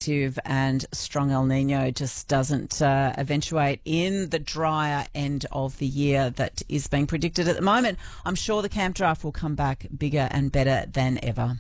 active and strong El Nino just doesn't eventuate in the drier end of the year that is being predicted at the moment. I'm sure the camp draft will come back bigger and better than ever.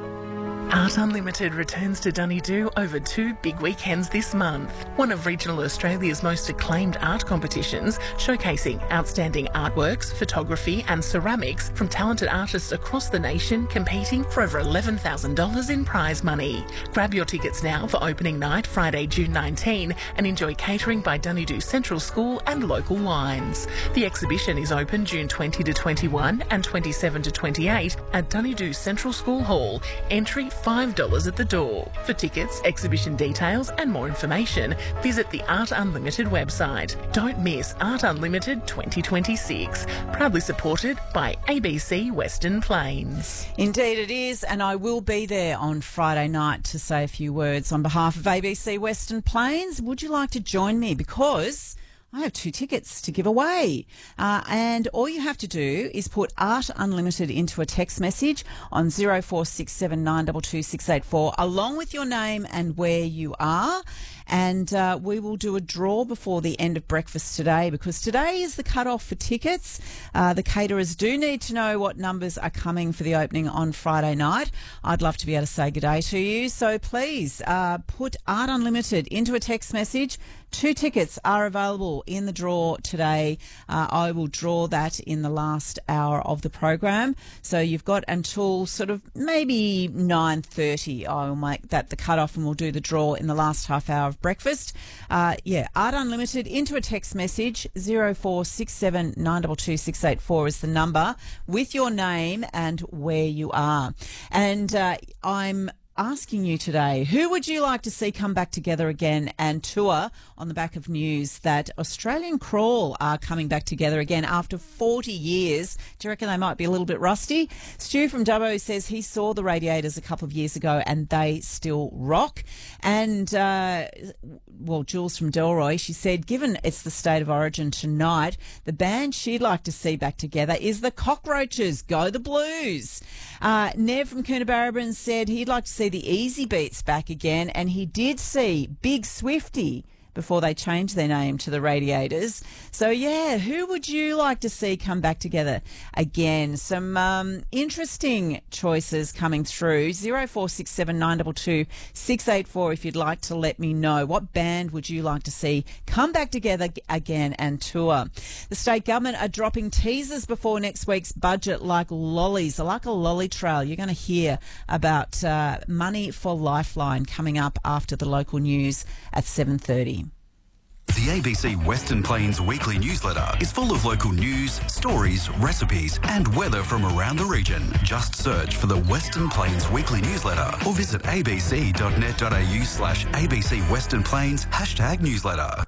Art Unlimited returns to Dunedoo over 2 big weekends this month. One of regional Australia's most acclaimed art competitions, showcasing outstanding artworks, photography and ceramics from talented artists across the nation, competing for over $11,000 in prize money. Grab your tickets now for opening night Friday, June 19 and enjoy catering by Dunedoo Central School and local wines. The exhibition is open June 20 to 21 and 27 to 28 at Dunedoo Central School Hall. Entry $5 at the door. For tickets, exhibition details and more information, visit the Art Unlimited website. Don't miss Art Unlimited 2026. Proudly supported by ABC Western Plains. Indeed it is, and I will be there on Friday night to say a few words on behalf of ABC Western Plains. Would you like to join me? Because I have 2 tickets to give away. And all you have to do is put Art Unlimited into a text message on 0467 922 684 along with your name and where you are. And we will do a draw before the end of breakfast today, because today is the cut-off for tickets. The caterers do need to know what numbers are coming for the opening on Friday night. I'd love to be able to say good day to you. So please put Art Unlimited into a text message. 2 tickets are available in the draw today. I will draw that in the last hour of the program. So you've got until sort of maybe 9:30. I will make that the cut-off and we'll do the draw in the last half hour of breakfast. Art Unlimited into a text message. 0467 922 684 is the number with your name and where you are. And I'm asking you today, who would you like to see come back together again and tour on the back of news that Australian Crawl are coming back together again after 40 years? Do you reckon they might be a little bit rusty? Stu from Dubbo says he saw the Radiators a couple of years ago and they still rock. And, Jules from Delroy, she said, given it's the State of Origin tonight, the band she'd like to see back together is the Cockroaches. Go the Blues. Nev from Coonabarabran said he'd like to see the Easy Beats back again, and he did see Big Swifty before they changed their name to the Radiators. So, yeah, who would you like to see come back together again? Some interesting choices coming through. 0467 922 684 if you'd like to let me know. What band would you like to see come back together again and tour? The state government are dropping teasers before next week's budget like lollies, like a lolly trail. You're going to hear about money for Lifeline coming up after the local news at 7:30. The ABC Western Plains weekly newsletter is full of local news, stories, recipes and weather from around the region. Just search for the Western Plains weekly newsletter or visit abc.net.au/ABC Western Plains #newsletter.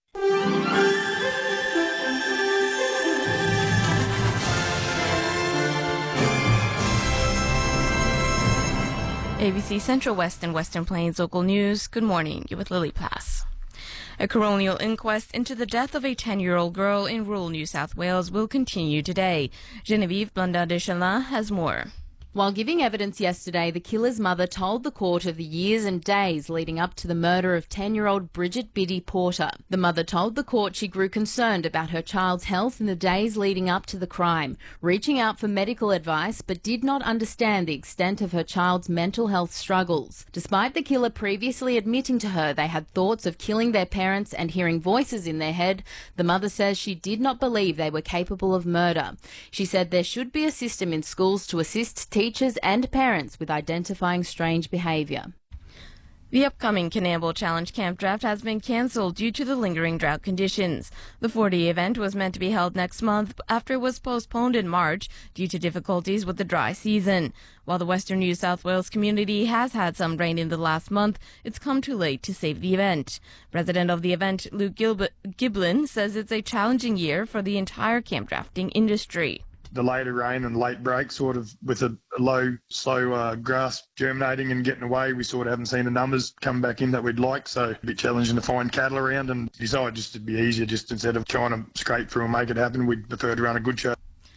ABC Central West and Western Plains local news. Good morning. You're with Lily Plass. A coronial inquest into the death of a 10-year-old girl in rural New South Wales will continue today. Genevieve Blondin-Deschanel has more. While giving evidence yesterday, the killer's mother told the court of the years and days leading up to the murder of 10-year-old Bridget Biddy Porter. The mother told the court she grew concerned about her child's health in the days leading up to the crime, reaching out for medical advice but did not understand the extent of her child's mental health struggles. Despite the killer previously admitting to her they had thoughts of killing their parents and hearing voices in their head, the mother says she did not believe they were capable of murder. She said there should be a system in schools to assist teachers and parents with identifying strange behaviour. The upcoming Coonamble Challenge Camp Draft has been cancelled due to the lingering drought conditions. The 4-day event was meant to be held next month after it was postponed in March due to difficulties with the dry season. While the Western New South Wales community has had some rain in the last month, it's come too late to save the event. President of the event, Luke Giblin, says it's a challenging year for the entire camp drafting industry. The later rain and late break, sort of with a low, slow grass germinating and getting away, we sort of haven't seen the numbers come back in that we'd like, so a bit challenging to find cattle around, and decided just to be easier, just instead of trying to scrape through and make it happen, we'd prefer to run a good show.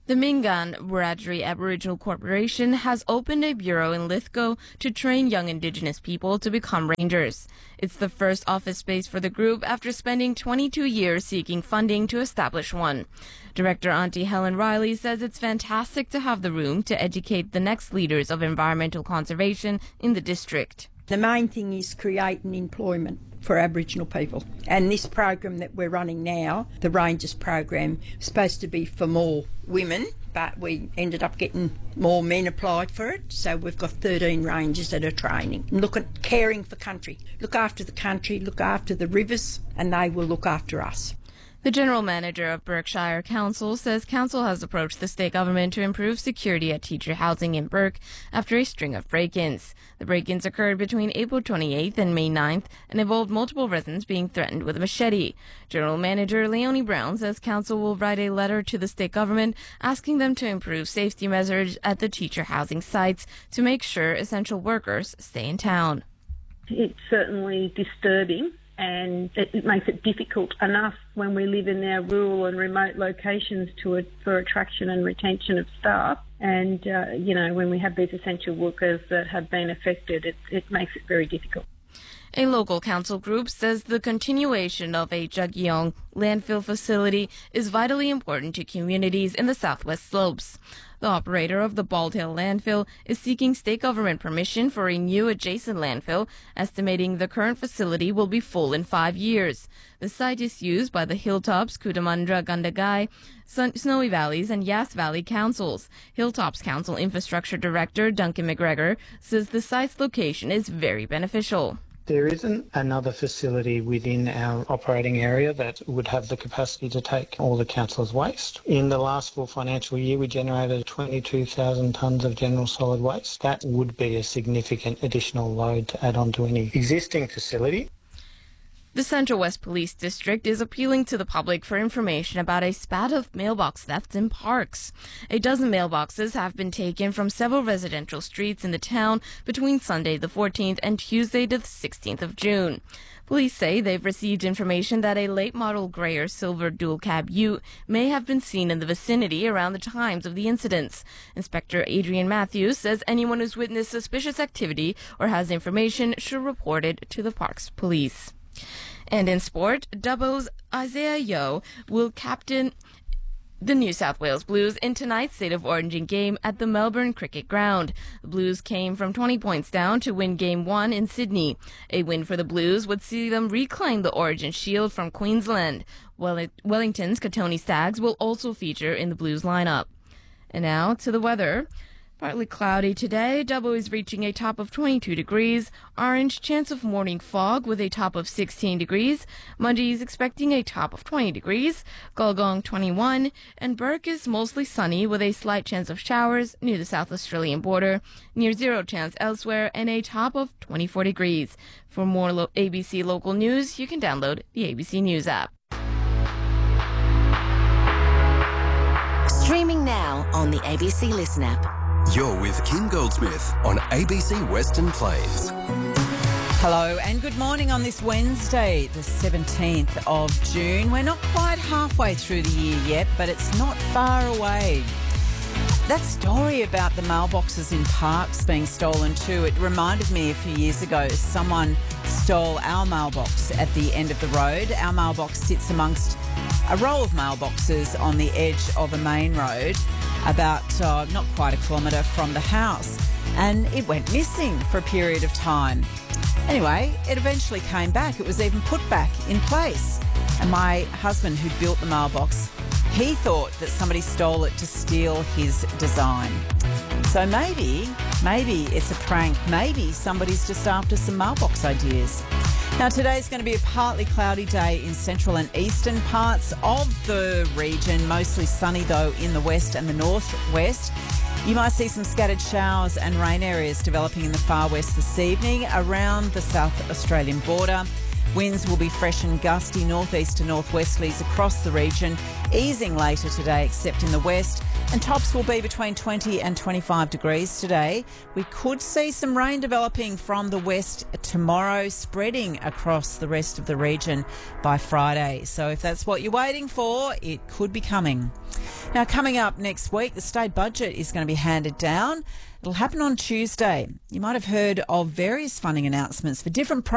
The Mingan Wiradjuri Aboriginal Corporation has opened a bureau in Lithgow to train young Indigenous people to become rangers. It's the first office space for the group after spending 22 years seeking funding to establish one. Director Auntie Helen Riley says it's fantastic to have the room to educate the next leaders of environmental conservation in the district. The main thing is creating employment for Aboriginal people. And this program that we're running now, the Rangers program, is supposed to be for more women, but we ended up getting more men applied for it. So we've got 13 rangers that are training. Look at caring for country. Look after the country, look after the rivers, and they will look after us. The General Manager of Berkshire Council says Council has approached the state government to improve security at teacher housing in Burke after a string of break-ins. The break-ins occurred between April 28th and May 9th and involved multiple residents being threatened with a machete. General Manager Leonie Brown says Council will write a letter to the state government asking them to improve safety measures at the teacher housing sites to make sure essential workers stay in town. It's certainly disturbing. And it makes it difficult enough when we live in our rural and remote locations for attraction and retention of staff. And, when we have these essential workers that have been affected, it makes it very difficult. A local council group says the continuation of a Jagyeong landfill facility is vitally important to communities in the southwest slopes. The operator of the Bald Hill landfill is seeking state government permission for a new adjacent landfill, estimating the current facility will be full in 5 years. The site is used by the Hilltops, Cootamundra, Gundagai, Snowy Valleys and Yass Valley councils. Hilltops Council Infrastructure Director Duncan McGregor says the site's location is very beneficial. There isn't another facility within our operating area that would have the capacity to take all the council's waste. In the last full financial year, we generated 22,000 tonnes of general solid waste. That would be a significant additional load to add on to any existing facility. The Central West Police District is appealing to the public for information about a spat of mailbox thefts in parks. A dozen mailboxes have been taken from several residential streets in the town between Sunday the 14th and Tuesday the 16th of June. Police say they've received information that a late-model grey or silver dual-cab ute may have been seen in the vicinity around the times of the incidents. Inspector Adrian Matthews says anyone who's witnessed suspicious activity or has information should report it to the park's police. And in sport, Dubbo's Isaiah Yeo will captain the New South Wales Blues in tonight's State of Origin game at the Melbourne Cricket Ground. The Blues came from 20 points down to win Game 1 in Sydney. A win for the Blues would see them reclaim the Origin Shield from Queensland. Wellington's Katoni Staggs will also feature in the Blues lineup. And now to the weather. Partly cloudy today. Dubbo is reaching a top of 22 degrees. Orange, chance of morning fog with a top of 16 degrees. Mudgee is expecting a top of 20 degrees. Gulgong 21. And Burke is mostly sunny with a slight chance of showers near the South Australian border. Near zero chance elsewhere and a top of 24 degrees. For more ABC local news, you can download the ABC News app. Streaming now on the ABC Listen app. You're with Kim Goldsmith on ABC Western Plains. Hello and good morning on this Wednesday, the 17th of June. We're not quite halfway through the year yet, but it's not far away. That story about the mailboxes in parks being stolen too, it reminded me a few years ago someone stole our mailbox at the end of the road. Our mailbox sits amongst a row of mailboxes on the edge of a main road about not quite a kilometre from the house, and it went missing for a period of time. Anyway, it eventually came back. It was even put back in place. And my husband, who built the mailbox, he thought that somebody stole it to steal his design. So maybe it's a prank. Maybe somebody's just after some mailbox ideas. Now, today's going to be a partly cloudy day in central and eastern parts of the region. Mostly sunny, though, in the west and the northwest. You might see some scattered showers and rain areas developing in the far west this evening around the South Australian border. Winds will be fresh and gusty northeast to northwesterlies across the region, easing later today except in the west, and tops will be between 20 and 25 degrees today. We could see some rain developing from the west tomorrow, spreading across the rest of the region by Friday. So if that's what you're waiting for, it could be coming. Now, coming up next week, the state budget is going to be handed down. It'll happen on Tuesday. You might have heard of various funding announcements for different